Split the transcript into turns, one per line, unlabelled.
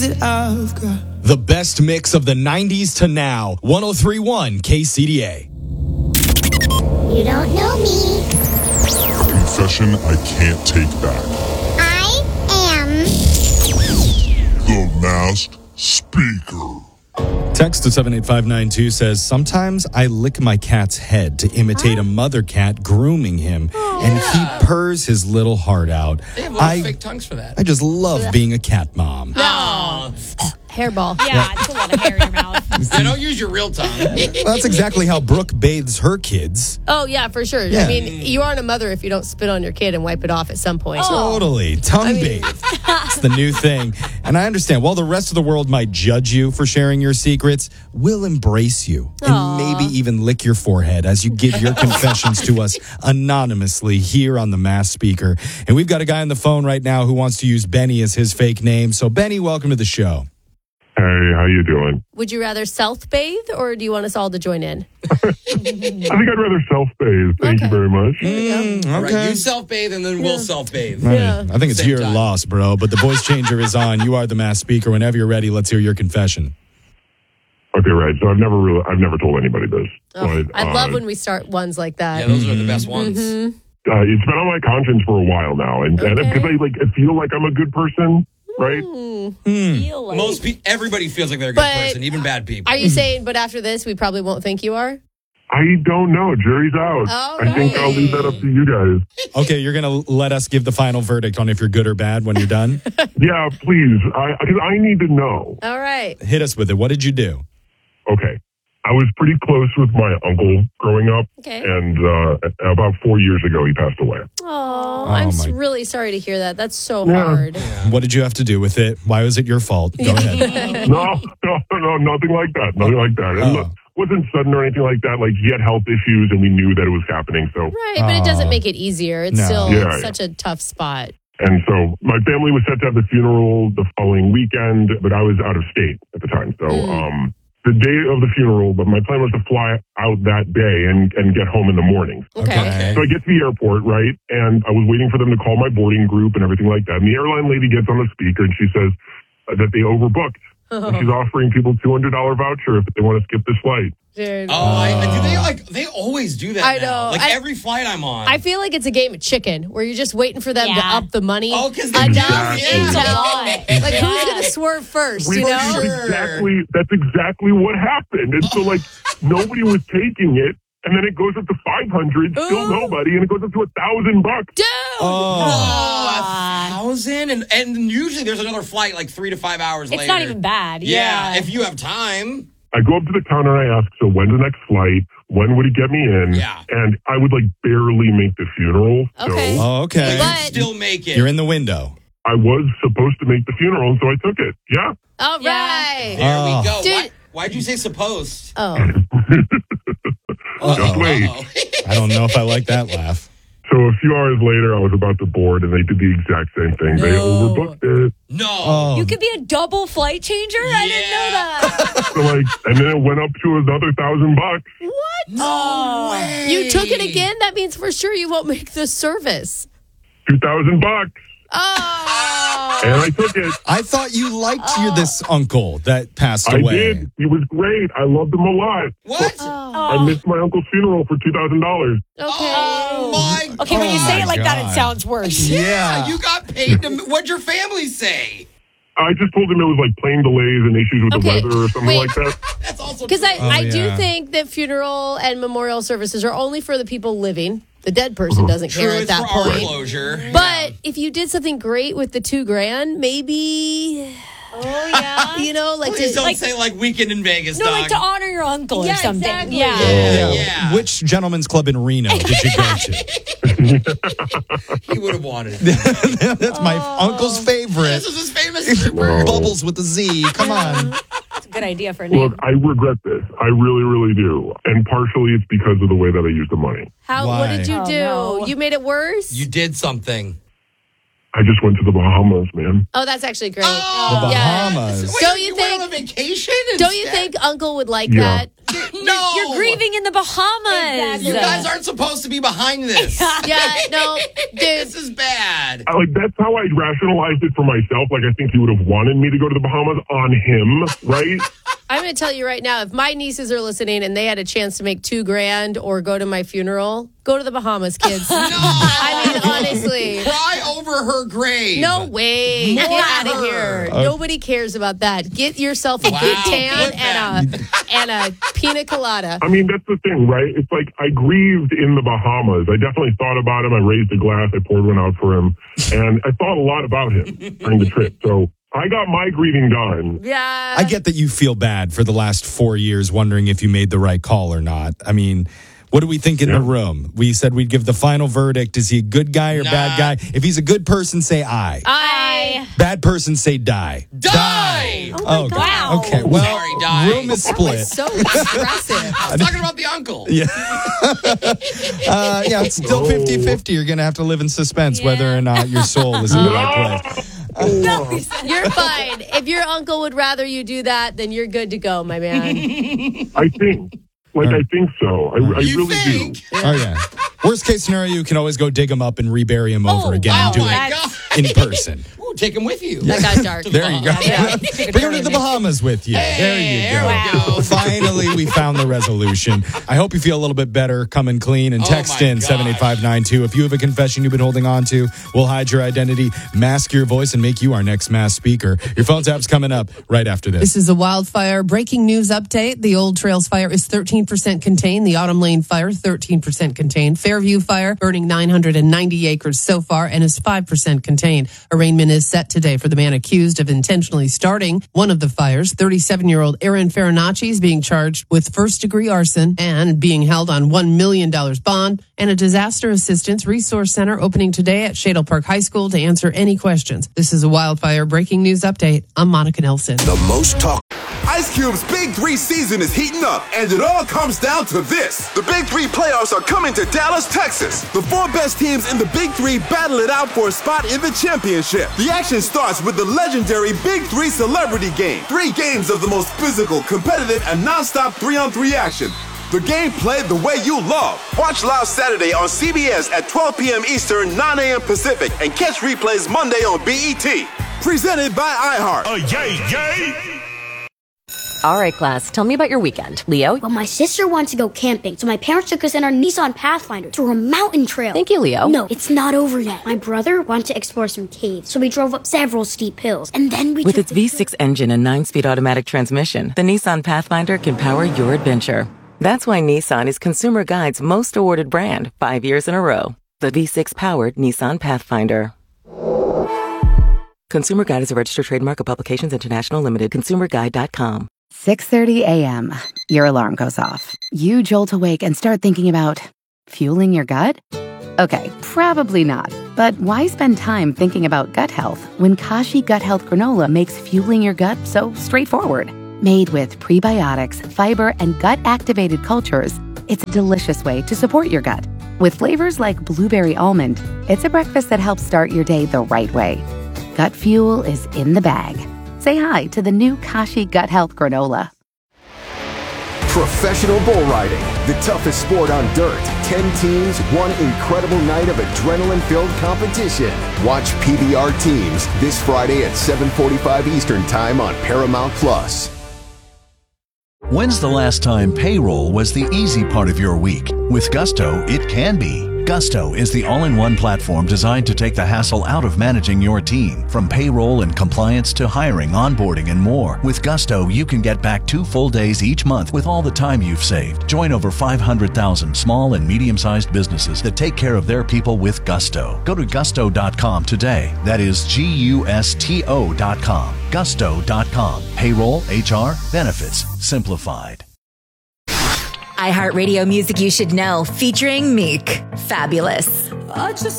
The best mix of the 90s to now. 103.1 KCDA.
You don't know me.
Confession I can't take back.
I am
The Masked Speaker.
Text to 78592 says, sometimes I lick my cat's head to imitate a mother cat grooming him, and he purrs his little heart out.
They have little fake tongues for that.
I just love being a cat mom.
Oh.
Hairball.
Yeah, it's a lot of hair in your mouth.
Yeah, don't use your real tongue.
Well, that's exactly how Brooke bathes her kids.
Oh, yeah, for sure.
Yeah.
I mean, you aren't a mother if you don't spit on your kid and wipe it off at some point.
Totally. Tongue bathe. It's the new thing. And I understand, while the rest of the world might judge you for sharing your secrets, we'll embrace you and maybe even lick your forehead as you give your confessions to us anonymously here on the Masked Speaker. And we've got a guy on the phone right now who wants to use Benny as his fake name. So, Benny, welcome to the show.
Hey, how you doing?
Would you rather self-bathe or do you want us all to join in?
I think I'd rather self-bathe. Thank you very much.
All right, you self-bathe and then we'll self-bathe.
Yeah.
I think it's
Same
your
time.
loss, bro. But the voice changer is on. You are the Masked Speaker. Whenever you're ready, let's hear your confession.
Okay, right. So I've never told anybody this.
Oh,
But,
I love when we start ones like that.
Yeah, those are the best ones.
Mm-hmm.
it's been on my conscience for a while now, and because I feel like I'm a good person, right?
Feel like.
Everybody feels like they're a good
But
person, even bad people.
Are you saying, but after this, we probably won't think you are?
I don't know. Jury's out.
All
I think I'll
right.
leave that up to you guys.
Okay, you're going to let us give the final verdict on if you're good or bad when you're done?
Yeah, please. Because I need to know.
All right.
Hit us with it. What did you do?
Okay. I was pretty close with my uncle growing up,
Okay.
and about 4 years ago, he passed away.
Oh, I'm
my-
really sorry to hear that. That's so hard.
What did you have to do with it? Why was it your fault? Go ahead.
No, nothing like that. Nothing like that. And look, wasn't sudden or anything like that. Like, he had health issues, and we knew that it was happening. So,
Right, but it doesn't make it easier. It's
No.
still
Yeah.
such a tough spot.
and so my family was set to have the funeral the following weekend, but I was out of state at the time. So, the day of the funeral, but my plan was to fly out that day and get home in the morning.
Okay.
So I get to the airport, right? And I was waiting for them to call my boarding group and everything like that. And the airline lady gets on the speaker and she says that they overbooked. And she's offering people $200 voucher if they want to skip this flight.
Dude.
They always do that
I
now.
know.
Every flight I'm on.
I feel like it's a game of chicken where you're just waiting for them to
Yeah.
up the money.
Oh, 'cause they
enough
do.
until,
Yeah.
like, who's going to swerve first, you know?
That's exactly what happened. And so, like, nobody was taking it. And then it goes up to 500, still nobody, and it goes up to $1,000.
Dude!
Oh, 1,000? And usually there's another flight like 3 to 5 hours later.
It's not even bad.
Yeah, if you have time.
I go up to the counter and I ask, so when's the next flight? When would he get me in?
Yeah.
And I would, like, barely make the funeral.
Okay.
So
Oh, okay.
But-
Still make it.
You're in the window.
I was supposed to make the funeral, so I took it. Yeah.
All right.
There
Oh.
we go.
Dude.
Why'd you say supposed?
Oh.
Just wait.
Uh-oh.
I don't know if I like that laugh.
So a few hours later, I was about to board, and they did the exact same thing. They overbooked it.
No.
Oh,
You could be a double flight changer? I didn't know that.
So, like, and then it went up to another $1,000.
No way.
You took it again? That means for sure you won't make the service.
$2,000.
Oh.
And I took it.
I thought you liked this uncle that passed
I
away.
did. He was great. I loved him a lot.
What?
I missed my uncle's funeral for $2,000.
Okay.
Oh, my
Okay, when you
Oh
say
my
it like that,
God.
it sounds worse.
Yeah.
You got paid to... What'd your family say?
I just told him it was like plane delays and issues with
Okay.
the weather or something
Wait.
like that.
That's also
Because I do
yeah.
think that funeral and memorial services are only for the people living. The dead person doesn't care
true.
at
It's
that
for our
point.
closure.
But if you did something great with the $2,000, maybe,
Oh, yeah.
you know, like
Please
to,
don't
like,
say like weekend in Vegas,
No,
dog.
like to honor your uncle
Yeah,
or something.
exactly.
Yeah.
Yeah.
Which gentleman's club in Reno did you go to?
He would have wanted it.
That's my uncle's favorite.
This is his famous stripper.
Bubbles with a Z. Come on.
It's a good idea for a name.
Look, I regret this. I really, really do. And partially it's because of the way that I used the money.
how?
Why?
What did you
Oh,
do?
no.
You made it worse?
You did something.
I just went to the Bahamas, man.
Oh, that's actually great.
The
Yeah.
Bahamas.
Wait,
Don't
you
you
went
think-
on a vacation?
Don't you
instead?
think Uncle would like
Yeah.
that?
No. No.
You're grieving in the Bahamas.
Exactly.
You guys aren't supposed to be behind this.
Yeah, no, dude.
This is bad.
Like, that's how I rationalized it for myself. Like, I think he would have wanted me to go to the Bahamas on him, right?
I'm going to tell you right now, if my nieces are listening and they had a chance to make $2,000 or go to my funeral, go to the Bahamas, kids.
No.
I mean, honestly.
Cry over her grave.
No way. Get out of
her.
here. Nobody cares about that. Get yourself a good tan and a pina colada.
I mean, that's the thing, right? It's like I grieved in the Bahamas. I definitely thought about him. I raised a glass. I poured one out for him. And I thought a lot about him during the trip. So I got my grieving done.
Yeah.
I get that you feel bad for the last 4 years wondering if you made the right call or not. I mean, what do we think in the room? We said we'd give the final verdict. Is he a good guy or bad guy? If he's a good person, say aye.
Aye.
Bad person, say die.
Die!
Oh, my God.
Wow.
Okay, well,
Sorry, die.
room is split.
So aggressive.
I was talking about the uncle.
Yeah. Yeah, it's still 50-50. You're going to have to live in suspense whether or not your soul is in the right place.
You're fine. If your uncle would rather you do that, then you're good to go, my man.
I think. I think so. I
You
really
think?
do.
Oh, yeah. Worst case scenario, you can always go dig him up and rebury him over again and do
my
it
God.
in person.
Ooh, take him with you.
That got dark.
There you go.
Yeah.
Bring him to the Bahamas with you. There you go.
There we go.
Finally, we found the resolution. I hope you feel a little bit better, coming clean, and text
my
in
gosh.
78592. If you have a confession you've been holding on to, we'll hide your identity, mask your voice, and make you our next mass speaker. Your phone tap's coming up right after this.
This is a wildfire breaking news update. The Old Trails fire is 13% contained. The Autumn Lane fire, 13% contained. Fairview fire burning 990 acres so far and is 5% contained. Arraignment is set today for the man accused of intentionally starting one of the fires. 37-year-old Aaron Farinacci is being charged with first-degree arson and being held on $1 million bond. And a disaster assistance resource center opening today at Shadle Park High School to answer any questions. This is a wildfire breaking news update. I'm Monica Nelson.
The most talk.
Ice Cube's Big 3 season is heating up, and it all comes down to this. The Big 3 playoffs are coming to Dallas, Texas. The 4 best teams in the Big 3 battle it out for a spot in the championship. The action starts with the legendary Big 3 Celebrity Game. 3 games of the most physical, competitive, and non-stop 3-on-3 action. The game played the way you love. Watch live Saturday on CBS at 12 p.m. Eastern, 9 a.m. Pacific, and catch replays Monday on BET. Presented by iHeart.
Yay!
All right, class, tell me about your weekend. Leo?
Well, my sister wants to go camping, so my parents took us in our Nissan Pathfinder to a mountain trail.
Thank you, Leo.
No, it's not over yet. My brother wanted to explore some caves, so we drove up several steep hills, and then we
With its V6 engine and 9-speed automatic transmission, the Nissan Pathfinder can power your adventure. That's why Nissan is Consumer Guide's most awarded brand 5 years in a row. The V6-powered Nissan Pathfinder. Consumer Guide is a registered trademark of Publications International Limited. ConsumerGuide.com.
6:30 a.m. Your alarm goes off. You jolt awake and start thinking about fueling your gut? Okay, probably not. But why spend time thinking about gut health when Kashi Gut Health Granola makes fueling your gut so straightforward? Made with prebiotics, fiber, and gut-activated cultures, it's a delicious way to support your gut. With flavors like blueberry almond, it's a breakfast that helps start your day the right way. Gut fuel is in the bag. Say hi to the new Kashi Gut Health Granola.
Professional bull riding, the toughest sport on dirt. 10 teams, one incredible night of adrenaline-filled competition. Watch PBR Teams this Friday at 7:45 Eastern Time on Paramount+.
When's the last time payroll was the easy part of your week? With Gusto, it can be. Gusto is the all-in-one platform designed to take the hassle out of managing your team. From payroll and compliance to hiring, onboarding, and more. With Gusto, you can get back 2 full days each month with all the time you've saved. Join over 500,000 small and medium-sized businesses that take care of their people with Gusto. Go to gusto.com today. That is Gusto.com. Gusto.com. Payroll, HR, benefits, simplified.
iHeartRadio Music You Should Know, featuring Meek. Fabulous.
I just